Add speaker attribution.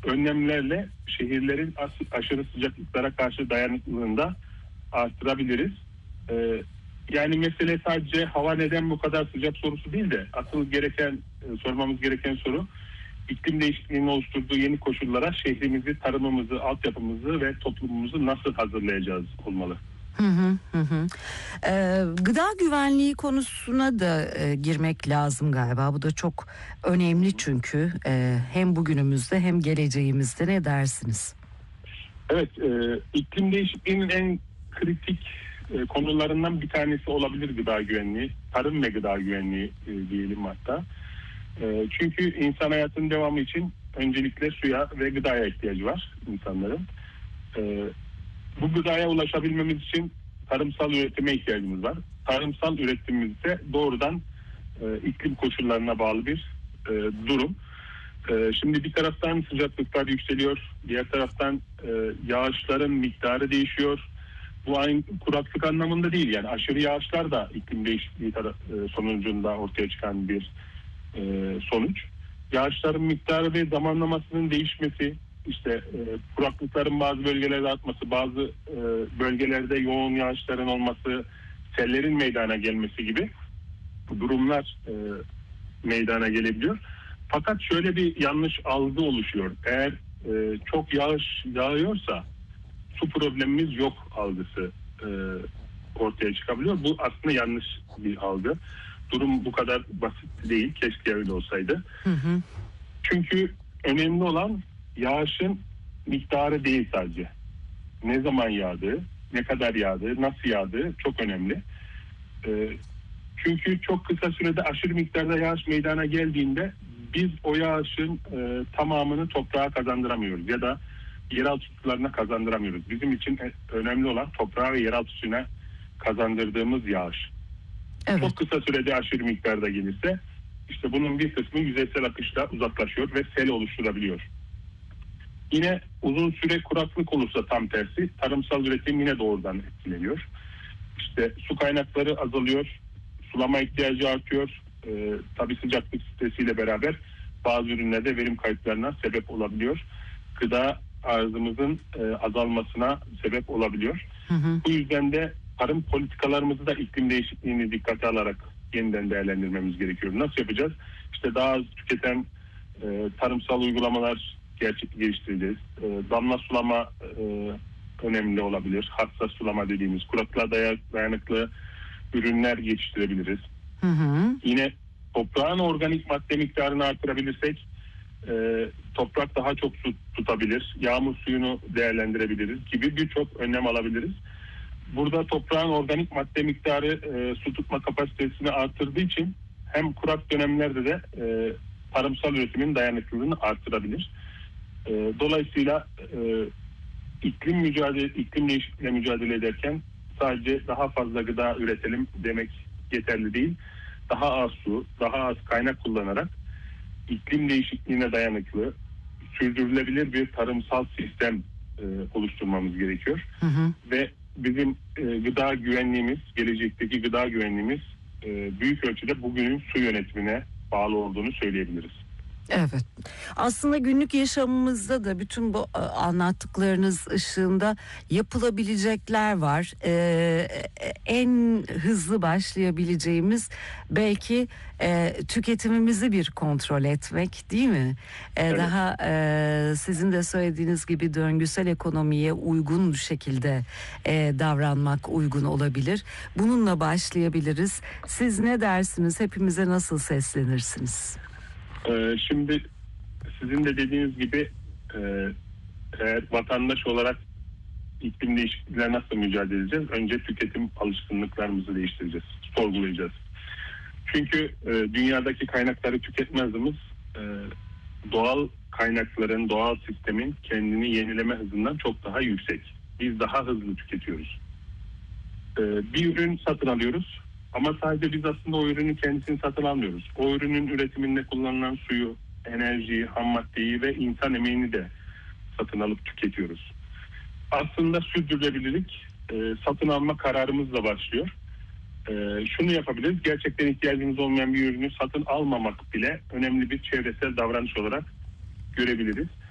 Speaker 1: önlemlerle şehirlerin aşırı sıcaklıklara karşı dayanıklılığını da arttırabiliriz. Yani mesele sadece hava neden bu kadar sıcak sorusu değil de asıl sormamız gereken soru iklim değişikliğinin oluşturduğu yeni koşullara şehrimizi, tarımımızı, altyapımızı ve toplumumuzu nasıl hazırlayacağız olmalı.
Speaker 2: Gıda güvenliği konusuna da girmek lazım galiba. Bu da çok önemli çünkü hem bugünümüzde hem geleceğimizde. Ne dersiniz?
Speaker 1: Evet, iklim değişikliğinin en kritik konularından bir tanesi olabilir gıda güvenliği. Tarım ve gıda güvenliği diyelim hatta. Çünkü insan hayatının devamı için öncelikle suya ve gıdaya ihtiyacı var insanların. Bu gıdaya ulaşabilmemiz için tarımsal üretime ihtiyacımız var. Tarımsal üretimimiz ise doğrudan iklim koşullarına bağlı bir durum. Şimdi bir taraftan sıcaklıklar yükseliyor, diğer taraftan yağışların miktarı değişiyor. Bu aynı kuraklık anlamında değil, yani aşırı yağışlar da iklim değişikliği sonucunda ortaya çıkan bir sonuç. Yağışların miktarı ve zamanlamasının değişmesi, işte kuraklıkların bazı bölgelerde artması, bazı bölgelerde yoğun yağışların olması, sellerin meydana gelmesi gibi durumlar meydana gelebiliyor. Fakat şöyle bir yanlış algı oluşuyor. Eğer çok yağış yağıyorsa su problemimiz yok algısı ortaya çıkabiliyor. Bu aslında yanlış bir algı. Durum bu kadar basit değil. Keşke öyle olsaydı. Çünkü önemli olan yağışın miktarı değil sadece. Ne zaman yağdığı, ne kadar yağdığı, nasıl yağdığı çok önemli. Çünkü çok kısa sürede aşırı miktarda yağış meydana geldiğinde biz o yağışın tamamını toprağa kazandıramıyoruz ya da yeraltı sularına kazandıramıyoruz. Bizim için önemli olan toprağa ve yeraltı suyuna kazandırdığımız yağış. Evet. Çok kısa sürede aşırı miktarda gelirse işte bunun bir kısmı yüzeysel akışla uzaklaşıyor ve sel oluşturabiliyor. Yine uzun süre kuraklık olursa tam tersi tarımsal üretim yine doğrudan etkileniyor. İşte su kaynakları azalıyor, sulama ihtiyacı artıyor. Tabii sıcaklık stresiyle beraber bazı ürünlerde verim kayıplarına sebep olabiliyor. Gıda arzımızın azalmasına sebep olabiliyor. Bu yüzden de tarım politikalarımızı da iklim değişikliğini dikkate alarak yeniden değerlendirmemiz gerekiyor. Nasıl yapacağız? İşte daha az tüketen tarımsal uygulamalar geliştireceğiz. Damla sulama önemli olabilir. Hassas sulama dediğimiz kuraklığa dayanıklı ürünler yetiştirebiliriz. Yine toprağın organik madde miktarını artırabilirsek toprak daha çok su tutabilir. Yağmur suyunu değerlendirebiliriz gibi birçok önlem alabiliriz. Burada toprağın organik madde miktarı su tutma kapasitesini artırdığı için hem kurak dönemlerde de tarımsal üretimin dayanıklılığını artırabilir. Dolayısıyla iklim değişikliğiyle mücadele ederken sadece daha fazla gıda üretelim demek yeterli değil. Daha az su, daha az kaynak kullanarak iklim değişikliğine dayanıklı, sürdürülebilir bir tarımsal sistem oluşturmamız gerekiyor. Ve bizim gıda güvenliğimiz, gelecekteki gıda güvenliğimiz büyük ölçüde bugünün su yönetimine bağlı olduğunu söyleyebiliriz.
Speaker 2: Evet. Aslında günlük yaşamımızda da bütün bu anlattıklarınız ışığında yapılabilecekler var. En hızlı başlayabileceğimiz belki tüketimimizi bir kontrol etmek, değil mi? Evet. Daha sizin de söylediğiniz gibi döngüsel ekonomiye uygun şekilde davranmak uygun olabilir. Bununla başlayabiliriz. Siz ne dersiniz? Hepimize nasıl seslenirsiniz?
Speaker 1: Şimdi sizin de dediğiniz gibi eğer vatandaş olarak iklim değişikliğiyle nasıl mücadele edeceğiz? Önce tüketim alışkanlıklarımızı değiştireceğiz, sorgulayacağız. Çünkü dünyadaki kaynakları tüketme hızımız doğal kaynakların, doğal sistemin kendini yenileme hızından çok daha yüksek. Biz daha hızlı tüketiyoruz. Bir ürün satın alıyoruz. Ama sadece biz aslında o ürünün kendisini satın almıyoruz. O ürünün üretiminde kullanılan suyu, enerjiyi, ham maddeyi ve insan emeğini de satın alıp tüketiyoruz. Aslında sürdürülebilirlik satın alma kararımızla başlıyor. Şunu yapabiliriz, gerçekten ihtiyacımız olmayan bir ürünü satın almamak bile önemli bir çevresel davranış olarak görebiliriz.